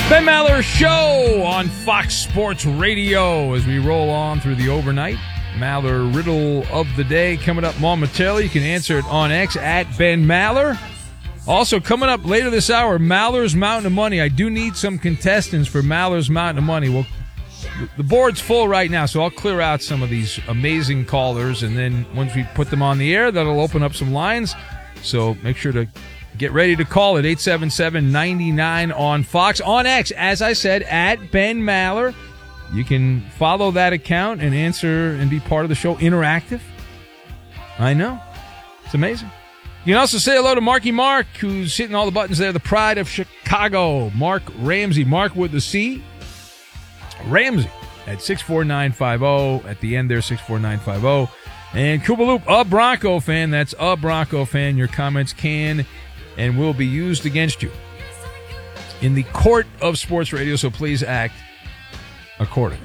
Ben Maller Show on Fox Sports Radio as we roll on through the overnight. Maller Riddle of the Day coming up momentarily. You can answer it on X at Ben Maller. Also coming up later this hour, Maller's Mountain of Money. I do need some contestants for Maller's Mountain of Money. Well, the board's full right now, so I'll clear out some of these amazing callers, and then once we put them on the air, that'll open up some lines. So make sure to get ready to call at 877-99 on Fox. On X, as I said, at Ben Maller. You can follow that account and answer and be part of the show. Interactive. I know. It's amazing. You can also say hello to Marky Mark, who's hitting all the buttons there. The pride of Chicago. Mark Ramsey. Mark with the C. Ramsey at 64950. At the end there, 64950. And Koopaloop, a Bronco fan. That's a Bronco fan. Your comments can and will be used against you in the court of sports radio, so please act accordingly.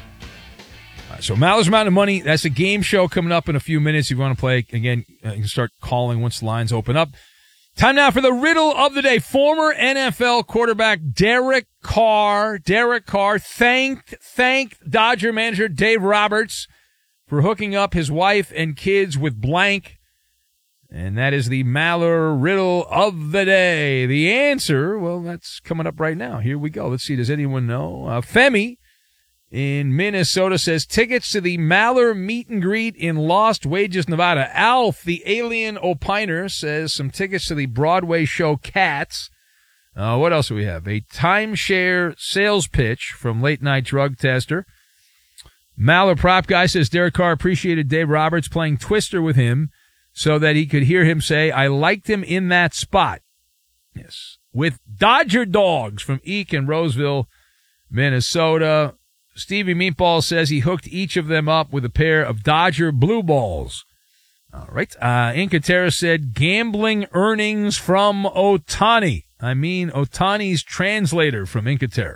All right, so Maller's Mountain of Money, that's a game show coming up in a few minutes. If you want to play, again, you can start calling once the lines open up. Time now for the riddle of the day. Former NFL quarterback Derek Carr thanked Dodger manager Dave Roberts for hooking up his wife and kids with blank. And that is the Maller Riddle of the Day. The answer, well, that's coming up right now. Here we go. Let's see. Does anyone know? Femi in Minnesota says tickets to the Maller meet and greet in Lost Wages, Nevada. Alf, the alien opiner, says some tickets to the Broadway show Cats. What else do we have? A timeshare sales pitch from Late Night Drug Tester. Maller Prop Guy says Derek Carr appreciated Dave Roberts playing Twister with him so that he could hear him say, I liked him in that spot. Yes. With Dodger Dogs from Eek in Roseville, Minnesota. Stevie Meatball says he hooked each of them up with a pair of Dodger blue balls. All right. Incatera said gambling earnings from Otani. I mean Otani's translator from Incatera.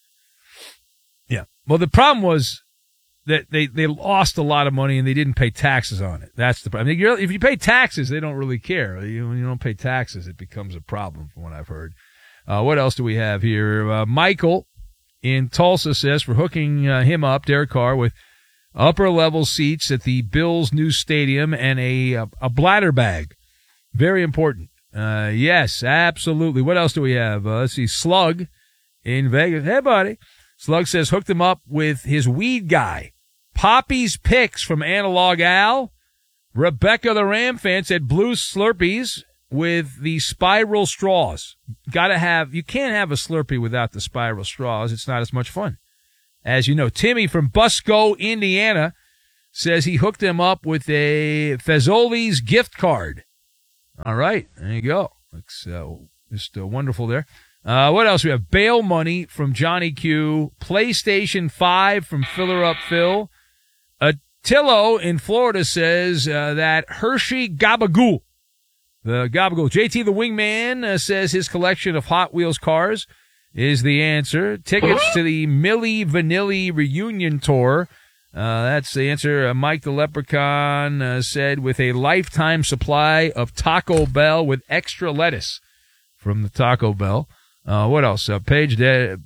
Yeah. Well, the problem was that they lost a lot of money and they didn't pay taxes on it. That's the problem. If you pay taxes, they don't really care. When you don't pay taxes, it becomes a problem from what I've heard. What else do we have here? Michael in Tulsa says for hooking him up, Derek Carr, with upper-level seats at the Bills' new stadium and a bladder bag. Very important. Yes, absolutely. What else do we have? Let's see. Slug in Vegas. Hey, buddy. Slug says hooked him up with his weed guy. Poppy's Picks from Analog Al. Rebecca the Ram fan said blue Slurpees with the spiral straws. You can't have a Slurpee without the spiral straws. It's not as much fun. As you know, Timmy from Busco, Indiana says he hooked him up with a Fazoli's gift card. All right. There you go. Looks just wonderful there. What else? We have bail money from Johnny Q. PlayStation 5 from Filler Up Phil. Tillo in Florida says that Hershey Gabagool. The Gabagool. JT the Wingman says his collection of Hot Wheels cars is the answer. Tickets to the Milli Vanilli reunion tour. That's the answer. Mike the Leprechaun said with a lifetime supply of Taco Bell with extra lettuce from the Taco Bell. What else? Page down.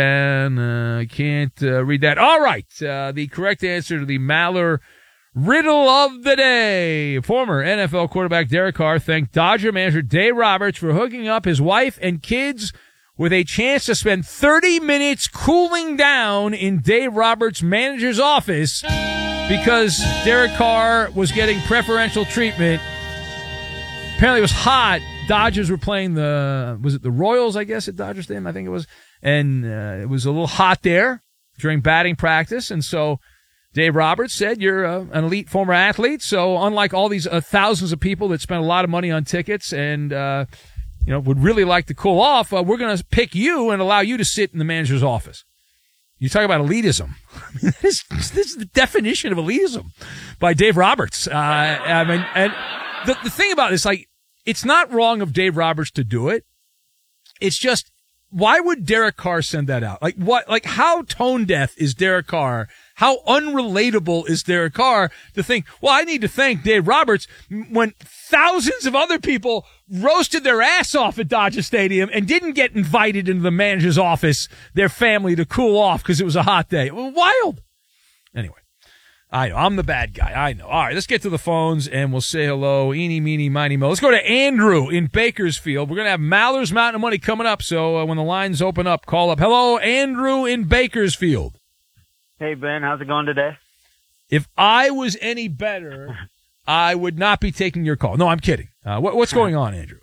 I can't read that. All right. The correct answer to the Maller Riddle of the Day. Former NFL quarterback Derek Carr thanked Dodger manager Dave Roberts for hooking up his wife and kids with a chance to spend 30 minutes cooling down in Dave Roberts' manager's office because Derek Carr was getting preferential treatment. Apparently it was hot. Dodgers were playing the Royals, I guess, at Dodger Stadium, I think it was. And it was a little hot there during batting practice. And so Dave Roberts said, you're an elite former athlete. So unlike all these thousands of people that spent a lot of money on tickets and, would really like to cool off, we're going to pick you and allow you to sit in the manager's office. You talk about elitism. I mean, this is the definition of elitism by Dave Roberts. And the thing about this, it's not wrong of Dave Roberts to do it. It's just why would Derek Carr send that out? Like what? Like how tone deaf is Derek Carr? How unrelatable is Derek Carr to think, well, I need to thank Dave Roberts when thousands of other people roasted their ass off at Dodger Stadium and didn't get invited into the manager's office, their family, to cool off because it was a hot day. Wild. Anyway, I know. I'm the bad guy. I know. All right, let's get to the phones and we'll say hello. Eeny, meeny, miny, mo. Let's go to Andrew in Bakersfield. We're going to have Maller's Mountain of Money coming up, so when the lines open up, call up. Hello, Andrew in Bakersfield. Hey, Ben, how's it going today? If I was any better, I would not be taking your call. No, I'm kidding. What's going on, Andrew?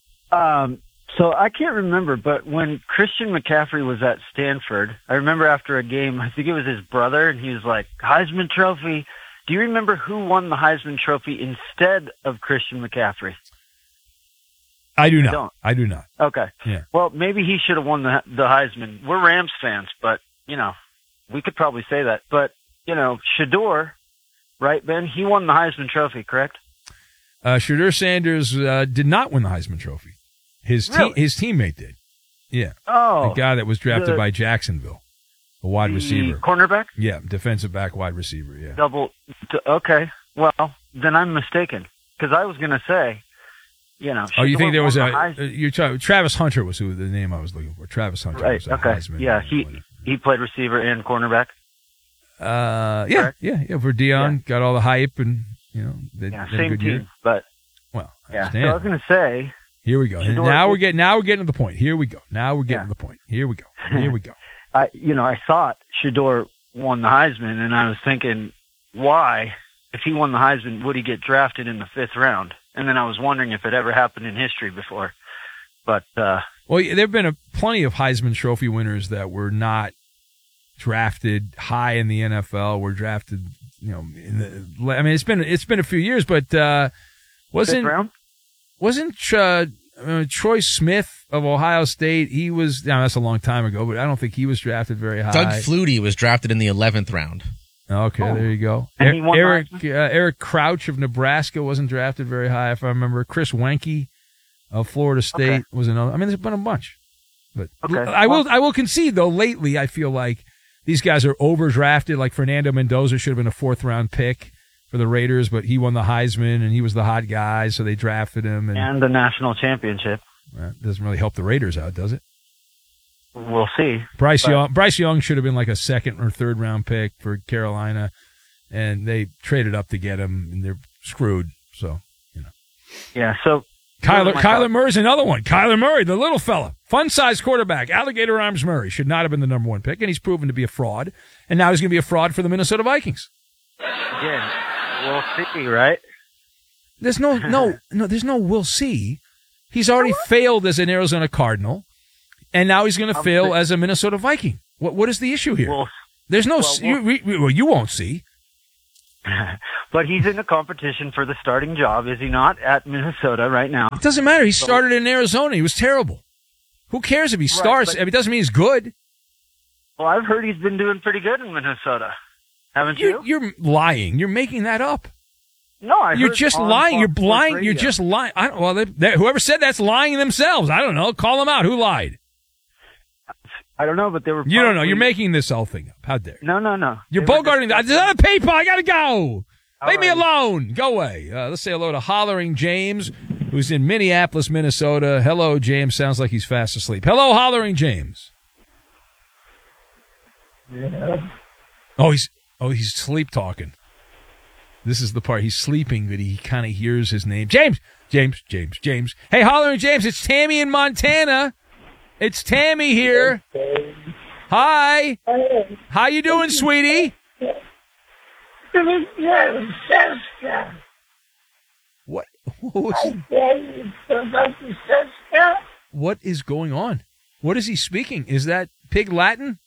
So I can't remember, but when Christian McCaffrey was at Stanford, I remember after a game, I think it was his brother, and he was like, Heisman Trophy. Do you remember who won the Heisman Trophy instead of Christian McCaffrey? I do not. I do not. Okay. Yeah. Well, maybe he should have won the Heisman. We're Rams fans, but, we could probably say that. But, Shedeur, right, Ben? He won the Heisman Trophy, correct? Shedeur Sanders did not win the Heisman Trophy. His teammate did. Yeah. Oh. The guy that was drafted by Jacksonville, a wide receiver. Cornerback? Yeah, defensive back, wide receiver, yeah. Okay. Well, then I'm mistaken. Because I was going to say, Oh, you think there was Travis Hunter was the name I was looking for. Travis Hunter. Right, was okay. Heisman, yeah, he played receiver and cornerback. Yeah. For Deion, got all the hype and, they had a same good team, year. But, well, yeah. So I was going to say. Here we go. And now we're getting to the point. Here we go. Now we're getting to the point. Here we go. I thought Shedeur won the Heisman, and I was thinking, why, if he won the Heisman, would he get drafted in the 5th round? And then I was wondering if it ever happened in history before. But there have been plenty of Heisman Trophy winners that were not drafted high in the NFL. Were drafted, it's been a few years, but wasn't Troy Smith of Ohio State? He was. Now that's a long time ago, but I don't think he was drafted very high. Doug Flutie was drafted in the 11th round. Okay, There you go. And he won Eric Crouch of Nebraska wasn't drafted very high, if I remember. Chris Wenke of Florida State was another. I mean, there's been a bunch. But I will concede, though, lately I feel like these guys are overdrafted. Like Fernando Mendoza should have been a 4th-round pick for the Raiders, but he won the Heisman, and he was the hot guy, so they drafted him. And the national championship. Well, it doesn't really help the Raiders out, does it? We'll see. Bryce Young should have been like a 2nd or 3rd round pick for Carolina, and they traded up to get him, and they're screwed. So, Yeah. So Kyler Murray's another one. Kyler Murray, the little fella, fun-sized quarterback, alligator arms Murray, should not have been the number 1 pick, and he's proven to be a fraud. And now he's going to be a fraud for the Minnesota Vikings. Again, we'll see, right? There's no. There's no. We'll see. He's already failed as an Arizona Cardinal. And now he's going to fail as a Minnesota Viking. What is the issue here? Well, there's no. You won't see. But he's in a competition for the starting job, is he not, at Minnesota right now? It doesn't matter. He started in Arizona. He was terrible. Who cares if he starts? It doesn't mean he's good. Well, I've heard he's been doing pretty good in Minnesota. Haven't you? You're lying. You're making that up. No, you're just lying. You're blind. You're just lying. Whoever said that's lying themselves. I don't know. Call them out. Who lied? I don't know, but they were. You don't know. You're making this whole thing up. How dare you? No. You're bogarting. There's other people. I gotta go. Leave me alone. Go away. Let's say hello to Hollering James, who's in Minneapolis, Minnesota. Hello, James. Sounds like he's fast asleep. Hello, Hollering James. Yeah. Oh, he's sleep talking. This is the part. He's sleeping, but he kind of hears his name. James. Hey, Hollering James, it's Tammy in Montana. It's Tammy here. Okay. Hi. How you doing, sweetie? What? What is going on? What is he speaking? Is that pig Latin?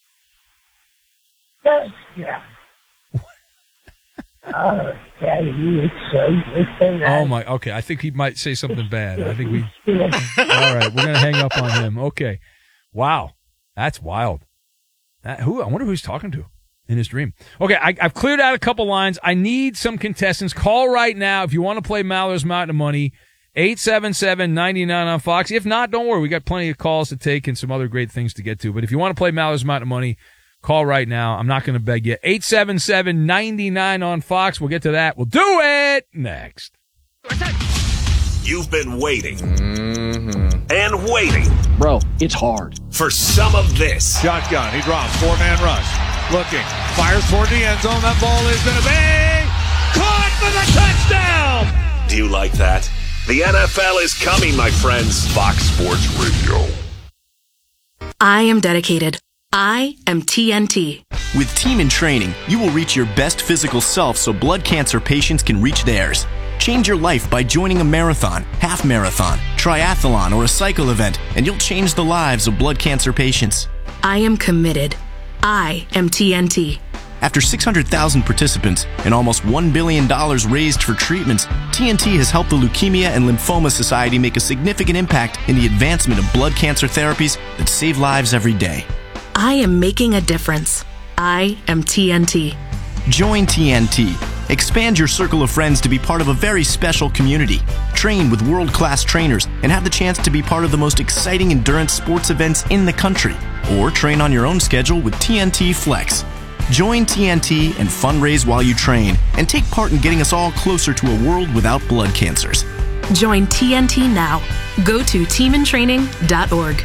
Oh my! Okay, I think he might say something bad. I think we. All right, we're gonna hang up on him. Okay, wow, that's wild. I wonder who he's talking to in his dream. Okay, I've cleared out a couple lines. I need some contestants. Call right now if you want to play Maller's Mountain of Money. 877-99 on Fox. If not, don't worry. We got plenty of calls to take and some other great things to get to. But if you want to play Maller's Mountain Money, call right now. I'm not going to beg you. 877-99 on Fox. We'll get to that. We'll do it next. You've been waiting and waiting. Bro, it's hard. For some of this. Shotgun. He drops. 4-man rush. Looking. Fires toward the end zone. That ball is going to be caught for the touchdown. Do you like that? The NFL is coming, my friends. Fox Sports Radio. I am dedicated. I am TNT. With Team in Training, you will reach your best physical self so blood cancer patients can reach theirs. Change your life by joining a marathon, half marathon, triathlon, or a cycle event, and you'll change the lives of blood cancer patients. I am committed. I am TNT. After 600,000 participants and almost $1 billion raised for treatments, TNT has helped the Leukemia and Lymphoma Society make a significant impact in the advancement of blood cancer therapies that save lives every day. I am making a difference. I am TNT. Join TNT. Expand your circle of friends to be part of a very special community. Train with world-class trainers and have the chance to be part of the most exciting endurance sports events in the country. Or train on your own schedule with TNT Flex. Join TNT and fundraise while you train and take part in getting us all closer to a world without blood cancers. Join TNT now. Go to teamintraining.org.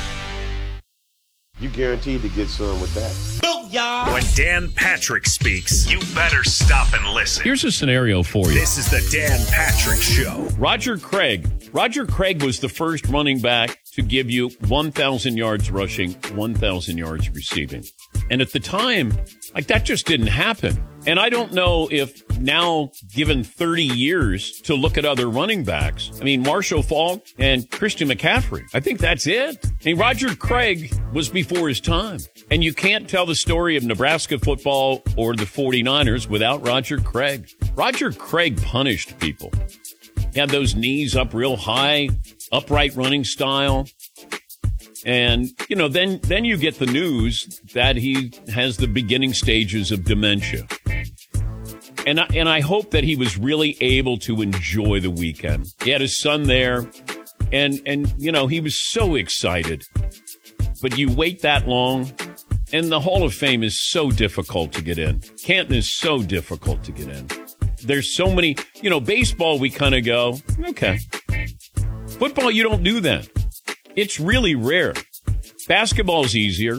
You guaranteed to get some with that. When Dan Patrick speaks, you better stop and listen. Here's a scenario for you. This is the Dan Patrick Show. Roger Craig was the first running back to give you 1,000 yards rushing, 1,000 yards receiving. And at the time, that just didn't happen. And I don't know if now, given 30 years to look at other running backs, Marshall Faulk and Christian McCaffrey, I think that's it. Roger Craig was before his time. And you can't tell the story of Nebraska football or the 49ers without Roger Craig. Roger Craig punished people. He had those knees up real high, upright running style. And, then you get the news that he has the beginning stages of dementia. And I hope that he was really able to enjoy the weekend. He had his son there, and he was so excited. But you wait that long, and the Hall of Fame is so difficult to get in. Canton is so difficult to get in. There's so many, baseball, we kind of go, okay. Football, you don't do that. It's really rare. Basketball's easier.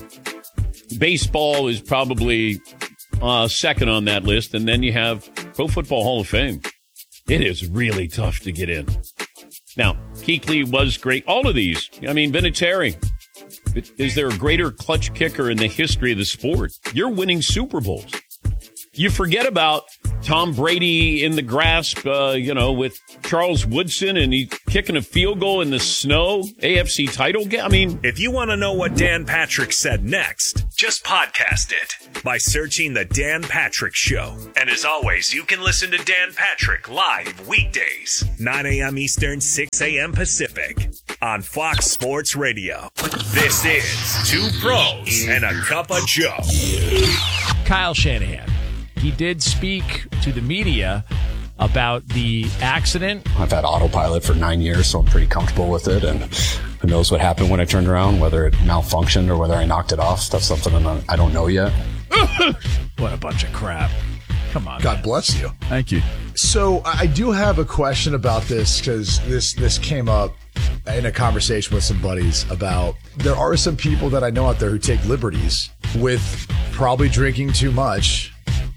Baseball is probably second on that list, and then you have Pro Football Hall of Fame. It is really tough to get in. Now, Kuechly was great. All of these. Vinatieri. Is there a greater clutch kicker in the history of the sport? You're winning Super Bowls. You forget about Tom Brady in the grasp, with Charles Woodson, and he's kicking a field goal in the snow, AFC title game. If you want to know what Dan Patrick said next, just podcast it by searching The Dan Patrick Show. And as always, you can listen to Dan Patrick live weekdays, 9 a.m. Eastern, 6 a.m. Pacific on Fox Sports Radio. This is Two Pros and a Cup of Joe. Kyle Shanahan. He did speak to the media about the accident. I've had autopilot for 9 years, so I'm pretty comfortable with it. And who knows what happened when I turned around, whether it malfunctioned or whether I knocked it off. That's something I don't know yet. What a bunch of crap. Come on. God bless you. Thank you. So I do have a question about this because this came up in a conversation with some buddies about there are some people that I know out there who take liberties with probably drinking too much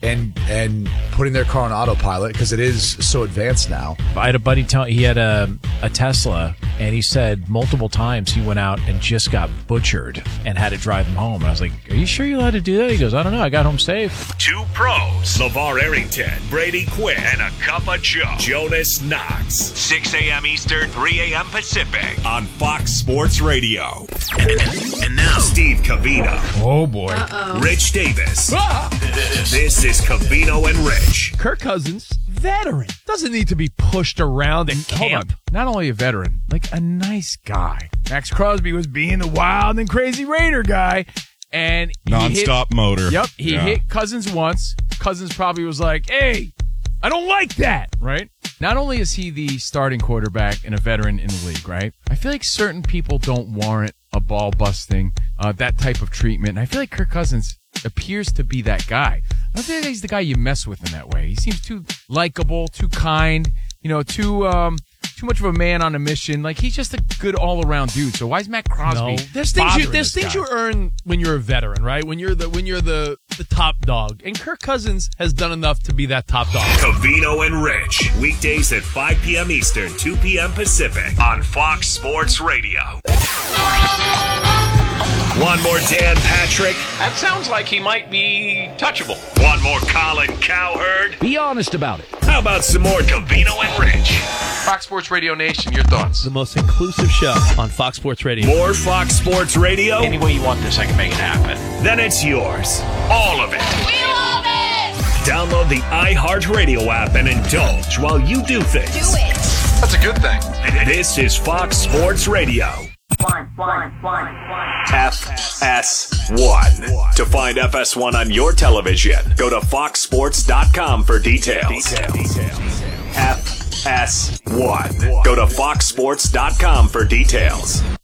and putting their car on autopilot because it is so advanced now. I had a buddy he had a Tesla, and he said multiple times he went out and just got butchered and had to drive him home. And I was like, are you sure you're allowed to do that? He goes, I don't know. I got home safe. Two Pros, LeVar Arrington, Brady Quinn, and a Cup of Joe, Jonas Knox, 6 a.m. Eastern, 3 a.m. Pacific on Fox Sports Radio. And now, Steve Covino. Oh, boy. Rich Davis. This is Covino and Rich. Kirk Cousins, veteran, doesn't need to be pushed around at camp. Not only a veteran, like a nice guy. Max Crosby was being the wild and crazy Raider guy, and nonstop motor. Yep, he hit Cousins once. Cousins probably was like, "Hey, I don't like that," right? not only is he the starting quarterback and a veteran in the league, right? I feel like certain people don't warrant a ball busting, that type of treatment. And I feel like Kirk Cousins appears to be that guy. I don't think he's the guy you mess with in that way. He seems too likable, too kind, too much of a man on a mission. Like, he's just a good all-around dude. So why is Matt Crosby? No. There's things you earn when you're a veteran, right? When you're the top dog. And Kirk Cousins has done enough to be that top dog. Covino and Rich, weekdays at 5 p.m. Eastern, 2 p.m. Pacific on Fox Sports Radio. One more Dan Patrick. That sounds like he might be touchable. One more Colin Cowherd. Be honest about it. How about some more Covino and Rich? Fox Sports Radio Nation, your thoughts? The most inclusive show on Fox Sports Radio. More Fox Sports Radio? Any way you want this, I can make it happen. Then it's yours. All of it. We love it! Download the iHeartRadio app and indulge while you do things. Do it. That's a good thing. This is Fox Sports Radio. FS1. To find FS1 on your television, go to foxsports.com for details. FS1. Go to foxsports.com for details.